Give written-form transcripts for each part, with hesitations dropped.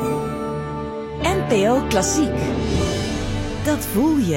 NPO Klassiek. Dat voel je.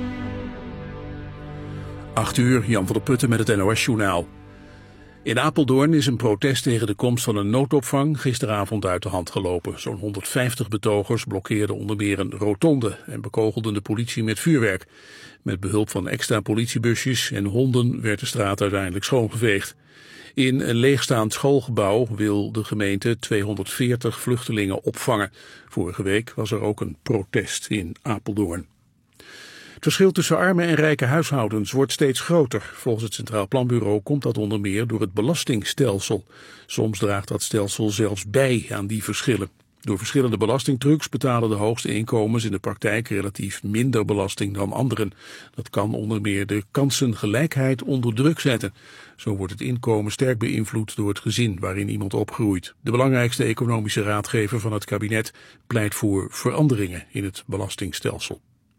8:00, Jan van der Putten met het NOS-journaal. In Apeldoorn is een protest tegen de komst van een noodopvang gisteravond uit de hand gelopen. Zo'n 150 betogers blokkeerden onder meer een rotonde en bekogelden de politie met vuurwerk. Met behulp van extra politiebusjes en honden werd de straat uiteindelijk schoongeveegd. In een leegstaand schoolgebouw wil de gemeente 240 vluchtelingen opvangen. Vorige week was er ook een protest in Apeldoorn. Het verschil tussen arme en rijke huishoudens wordt steeds groter. Volgens het Centraal Planbureau komt dat onder meer door het belastingstelsel. Soms draagt dat stelsel zelfs bij aan die verschillen. Door verschillende belastingtrucs betalen de hoogste inkomens in de praktijk relatief minder belasting dan anderen. Dat kan onder meer de kansengelijkheid onder druk zetten. Zo wordt het inkomen sterk beïnvloed door het gezin waarin iemand opgroeit. De belangrijkste economische raadgever van het kabinet pleit voor veranderingen in het belastingstelsel.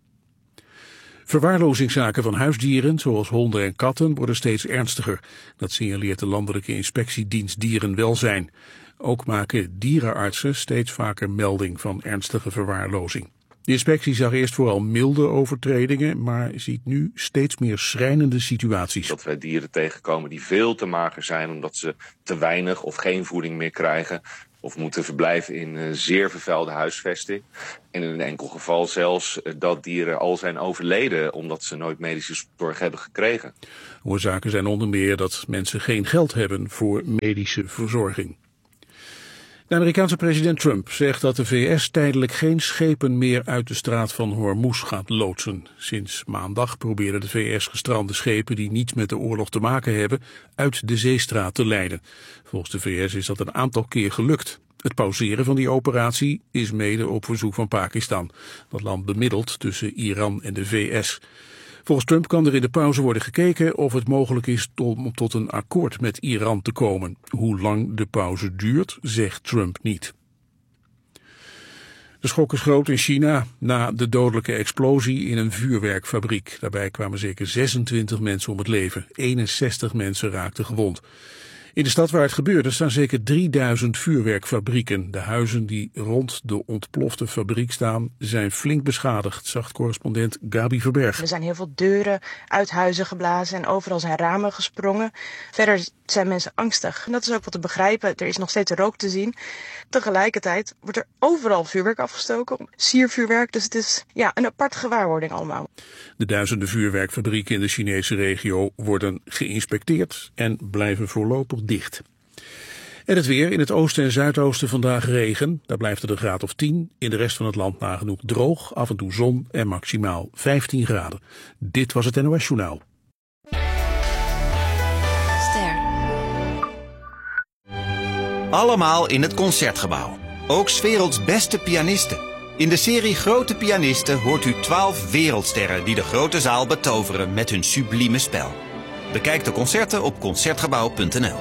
Verwaarlozingszaken van huisdieren, zoals honden en katten, worden steeds ernstiger. Dat signaleert de Landelijke Inspectiedienst Dierenwelzijn. Ook maken dierenartsen steeds vaker melding van ernstige verwaarlozing. De inspectie zag eerst vooral milde overtredingen, maar ziet nu steeds meer schrijnende situaties. Dat wij dieren tegenkomen die veel te mager zijn omdat ze te weinig of geen voeding meer krijgen. Of moeten verblijven in zeer vervuilde huisvesting. En in een enkel geval zelfs dat dieren al zijn overleden omdat ze nooit medische zorg hebben gekregen. Oorzaken zijn onder meer dat mensen geen geld hebben voor medische verzorging. De Amerikaanse president Trump zegt dat de VS tijdelijk geen schepen meer uit de straat van Hormuz gaat loodsen. Sinds maandag proberen de VS gestrande schepen die niets met de oorlog te maken hebben uit de zeestraat te leiden. Volgens de VS is dat een aantal keer gelukt. Het pauzeren van die operatie is mede op verzoek van Pakistan. Dat land bemiddelt tussen Iran en de VS. Volgens Trump kan er in de pauze worden gekeken of het mogelijk is om tot een akkoord met Iran te komen. Hoe lang de pauze duurt, zegt Trump niet. De schok is groot in China na de dodelijke explosie in een vuurwerkfabriek. Daarbij kwamen zeker 26 mensen om het leven. 61 mensen raakten gewond. In de stad waar het gebeurde staan zeker 3000 vuurwerkfabrieken. De huizen die rond de ontplofte fabriek staan zijn flink beschadigd, zag correspondent Gabi Verberg. Er zijn heel veel deuren uit huizen geblazen en overal zijn ramen gesprongen. Verder zijn mensen angstig. En dat is ook wat te begrijpen. Er is nog steeds rook te zien. Tegelijkertijd wordt er overal vuurwerk afgestoken. Siervuurwerk, dus het is een apart gewaarwording allemaal. De duizenden vuurwerkfabrieken in de Chinese regio worden geïnspecteerd en blijven voorlopig dicht. En het weer, in het oosten en zuidoosten vandaag regen. Daar blijft het een graad of 10. In de rest van het land nagenoeg droog, af en toe zon en maximaal 15 graden. Dit was het NOS Journaal. Ster. Allemaal in het Concertgebouw. Ook 's werelds beste pianisten. In de serie Grote Pianisten hoort u 12 wereldsterren die de grote zaal betoveren met hun sublieme spel. Bekijk de concerten op concertgebouw.nl.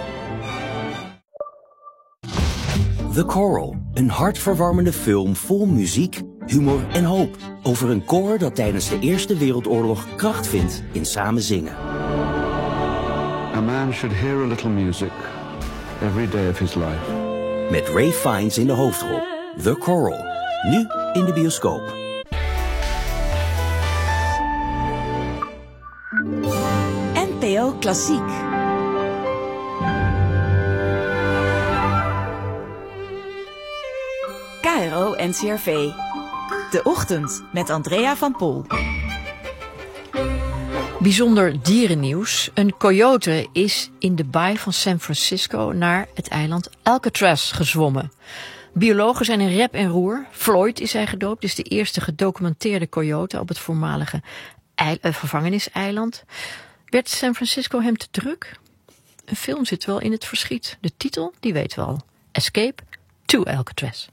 The Coral, een hartverwarmende film vol muziek, humor en hoop. Over een koor dat tijdens de Eerste Wereldoorlog kracht vindt in samen zingen. A man should hear a little music every day of his life. Met Ray Fiennes in de hoofdrol. The Coral, nu in de bioscoop. NPO Klassiek. KRO NCRV. De Ochtend met Andrea van Pol. Bijzonder dierennieuws. Een coyote is in de baai van San Francisco naar het eiland Alcatraz gezwommen. Biologen zijn in rep en roer. Floyd is hij gedoopt, is de eerste gedocumenteerde coyote op het voormalige gevangeniseiland. Werd San Francisco hem te druk? Een film zit wel in het verschiet. De titel, die weten we al. Escape to Alcatraz.